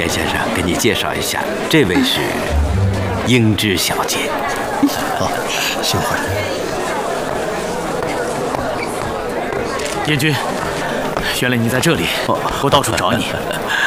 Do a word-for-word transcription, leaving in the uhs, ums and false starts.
严先生，给你介绍一下，这位是英芝小姐。 好，幸会。 燕君，原来你在这里，我到处找你。